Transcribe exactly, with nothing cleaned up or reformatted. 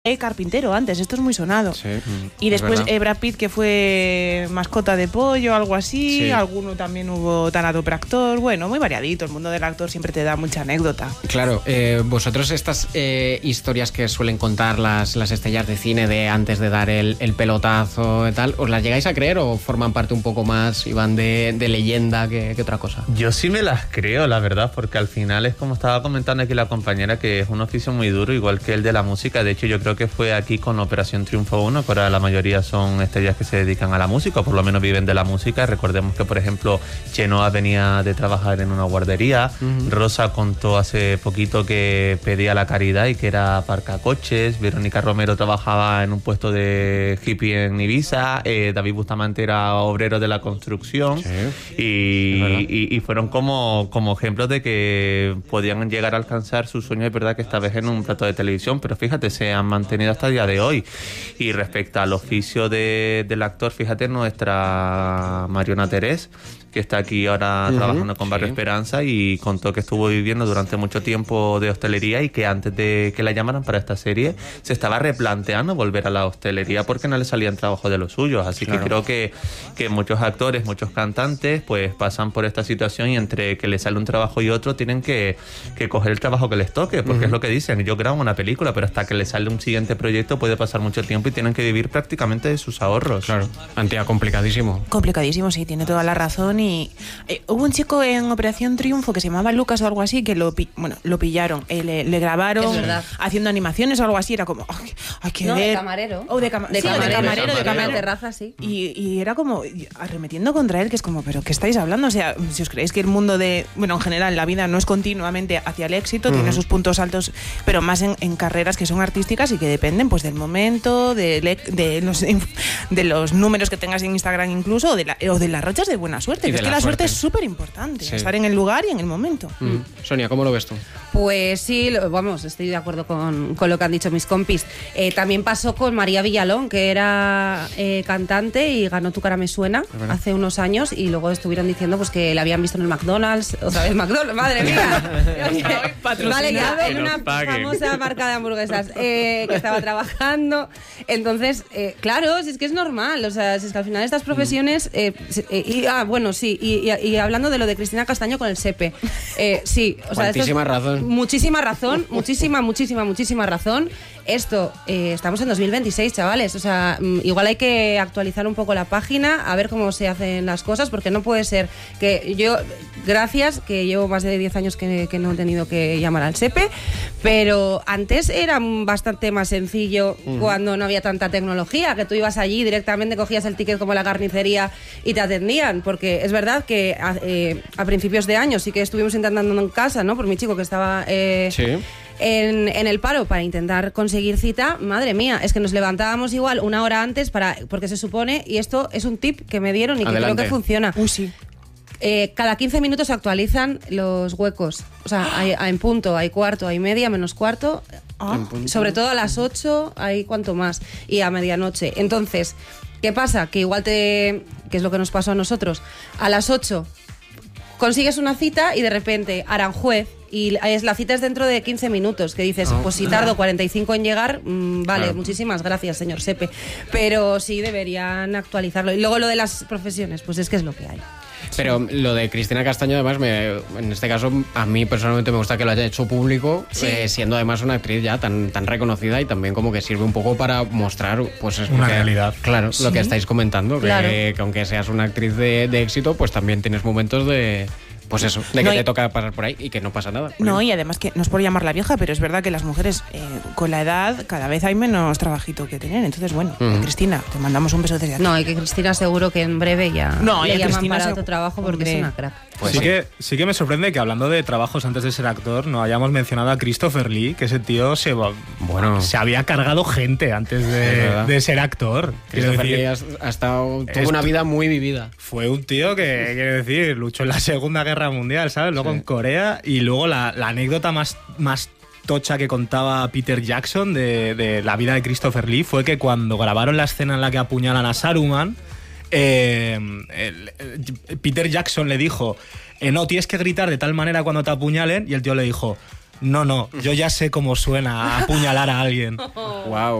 Carpintero antes, esto es muy sonado. Sí, y después eh, Brad Pitt, que fue mascota de pollo, algo así. Sí. Alguno también hubo tanatopractor. Bueno, muy variadito. El mundo del actor siempre te da mucha anécdota. Claro, eh, vosotros estas eh, historias que suelen contar las, las estrellas de cine de antes de dar el, el pelotazo y tal, ¿os las llegáis a creer o forman parte un poco más y van de, de leyenda que, que otra cosa? Yo sí me las creo, la verdad, porque al final es como estaba comentando aquí la compañera, que es un oficio muy duro, igual que el de la música. De hecho, yo creo que fue aquí con Operación Triunfo uno, que ahora la mayoría son estrellas que se dedican a la música, o por lo menos viven de la música. Recordemos que, por ejemplo, Chenoa venía de trabajar en una guardería. Uh-huh. Rosa contó hace poquito que pedía la caridad y que era aparcacoches. Verónica Romero trabajaba en un puesto de hippie en Ibiza. Eh, David Bustamante era obrero de la construcción. Sí. Y, y, y fueron como, como ejemplos de que podían llegar a alcanzar sus sueños, es verdad, que esta vez en un plato de televisión, pero fíjate, se han mantenido hasta el día de hoy. Y respecto al oficio de, del actor, fíjate, nuestra Mariona Terés, que está aquí ahora uh-huh, trabajando con Barrio sí. Esperanza, y contó que estuvo viviendo durante mucho tiempo de hostelería y que antes de que la llamaran para esta serie se estaba replanteando volver a la hostelería porque no le salían trabajos de los suyos. Así claro. que creo que, que muchos actores, muchos cantantes pues pasan por esta situación, y entre que les sale un trabajo y otro tienen que, que coger el trabajo que les toque, porque uh-huh. es lo que dicen. Yo grabo una película, pero hasta que les sale un siguiente proyecto puede pasar mucho tiempo y tienen que vivir prácticamente de sus ahorros. Claro, Antía, complicadísimo. Complicadísimo, sí, tiene toda la razón. Y eh, hubo un chico en Operación Triunfo que se llamaba Lucas o algo así, que lo, bueno, lo pillaron, eh, le, le grabaron haciendo animaciones o algo así. Era como, ay, hay que no, ver. de camarero. O de, cama- de, sí, camarero, de camarero, de de camarero, camarero. de terraza, sí. Y, y era como arremetiendo contra él, que es como, ¿pero qué estáis hablando? O sea, si os creéis que el mundo de, bueno, en general, la vida no es continuamente hacia el éxito, uh-huh. tiene sus puntos altos, pero más en, en carreras que son artísticas y que dependen pues del momento, de, de, los, de los números que tengas en Instagram incluso, o de, la, o de las rachas de buena suerte. Que es que la suerte, suerte es súper importante, sí. estar en el lugar y en el momento. Mm. Sonia, ¿cómo lo ves tú? Pues sí, lo, vamos, estoy de acuerdo con, con lo que han dicho mis compis. Eh, también pasó con María Villalón, que era eh, cantante y ganó Tu cara me suena hace unos años, y luego estuvieron diciendo pues que la habían visto en el McDonald's, otra vez McDonald's, madre mía. Vale, ya en una famosa marca de hamburguesas eh, que estaba trabajando. Entonces, eh, claro, si es que es normal, o sea, si es que al final estas profesiones eh, eh, y, ah, bueno, sí, y, y, y hablando de lo de Cristina Castaño con el SEPE, eh, sí, o sea, muchísima es, razón. Muchísima razón, muchísima, muchísima, muchísima razón. Esto, eh, estamos en dos mil veintiséis, chavales, o sea, igual hay que actualizar un poco la página, a ver cómo se hacen las cosas, porque no puede ser que yo, gracias, que llevo más de diez años que, que no he tenido que llamar al SEPE, pero antes era bastante más sencillo uh-huh. cuando no había tanta tecnología, que tú ibas allí, directamente cogías el ticket como la carnicería y te atendían, porque es verdad que a, eh, a principios de año sí que estuvimos intentando en casa, ¿no? Por mi chico que estaba... Eh, sí. En, en el paro para intentar conseguir cita, madre mía, es que nos levantábamos igual una hora antes para, porque se supone, y esto es un tip que me dieron y Adelante. que creo que funciona. Uy, sí. Eh, cada quince minutos se actualizan los huecos. O sea, hay, hay en punto, hay cuarto, hay media, menos cuarto. Ah, sobre todo a las ocho hay cuanto más. Y a medianoche. Entonces, ¿qué pasa? Que igual te... ¿Qué es lo que nos pasó a nosotros? A las ocho consigues una cita y de repente Aranjuez, y es, la cita es dentro de quince minutos, que dices, oh. pues si tardo cuarenta y cinco en llegar, mmm, vale, claro. muchísimas gracias, señor Sepe. Pero sí deberían actualizarlo. Y luego lo de las profesiones, pues es que es lo que hay. Pero lo de Cristina Castaño, además, me, en este caso, a mí personalmente me gusta que lo haya hecho público, sí. eh, siendo además una actriz ya tan, tan reconocida, y también como que sirve un poco para mostrar pues es una que, realidad. Claro, sí. lo que estáis comentando, claro. que, que aunque seas una actriz de, de éxito, pues también tienes momentos de... Pues eso, de que no, te toca pasar por ahí y que no pasa nada. No, y además que no es por llamarla vieja, pero es verdad que las mujeres eh, con la edad cada vez hay menos trabajito que tener. Entonces, bueno, uh-huh. Cristina, te mandamos un beso desde aquí. No, y que Cristina seguro que en breve ya no, le llaman Cristina para se... otro trabajo porque Hombre. es una crack. Pues sí, sí. Que, sí que me sorprende que hablando de trabajos antes de ser actor no hayamos mencionado a Christopher Lee, que ese tío se, bueno, se había cargado gente antes de, de ser actor. Christopher Lee ha, ha estado, tuvo una vida muy vivida. Fue un tío que, quiero decir, luchó en la Segunda Guerra Mundial, ¿sabes? Luego sí. en Corea, y luego la, la anécdota más, más tocha que contaba Peter Jackson de, de la vida de Christopher Lee fue que cuando grabaron la escena en la que apuñalan a Saruman, eh, el, el, Peter Jackson le dijo, eh, no, tienes que gritar de tal manera cuando te apuñalen, y el tío le dijo, No, no, yo ya sé cómo suena apuñalar a alguien. Wow.